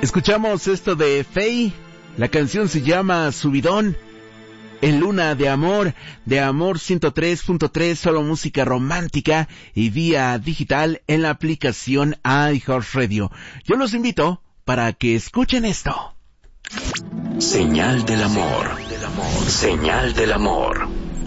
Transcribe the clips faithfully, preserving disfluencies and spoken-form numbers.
Escuchamos esto de Faye, la canción se llama Subidón, en Luna de Amor, de Amor ciento tres punto tres, solo música romántica y vía digital en la aplicación iHeartRadio. Yo los invito para que escuchen esto. Señal del amor, señal del amor.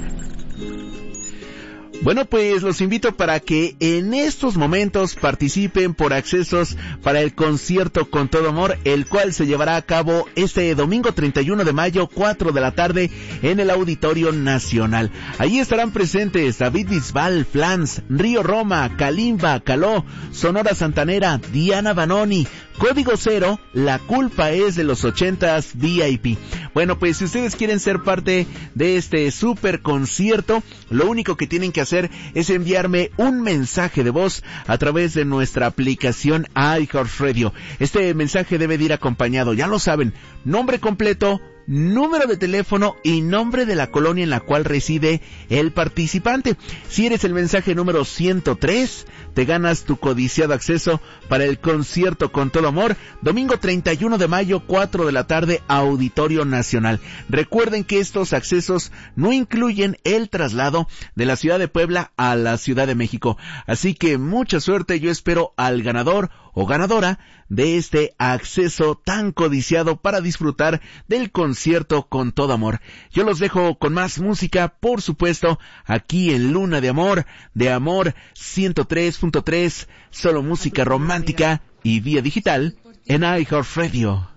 Bueno, pues los invito para que en estos momentos participen por accesos para el concierto Con Todo Amor, el cual se llevará a cabo este domingo treinta y uno de mayo, cuatro de la tarde, en el Auditorio Nacional. Allí estarán presentes David Bisbal, Flans, Río Roma, Kalimba, Caló, Sonora Santanera, Diana Banoni, Código Cero, La Culpa es de los ochentas, V I P. Bueno, pues si ustedes quieren ser parte de este super concierto, lo único que tienen que hacer es enviarme un mensaje de voz a través de nuestra aplicación iHeartRadio. Este mensaje debe de ir acompañado, ya lo saben, nombre completo, número de teléfono y nombre de la colonia en la cual reside el participante. Si eres el mensaje número ciento tres, te ganas tu codiciado acceso para el concierto Con Todo Amor, domingo treinta y uno de mayo, cuatro de la tarde, Auditorio Nacional. Recuerden que estos accesos no incluyen el traslado de la ciudad de Puebla a la Ciudad de México. Así que mucha suerte, yo espero al ganador o ganadora de este acceso tan codiciado para disfrutar del concierto Con Todo Amor. Yo los dejo con más música, por supuesto, aquí en Luna de Amor, de Amor ciento tres punto tres, solo música romántica y vía digital en iHeartRadio.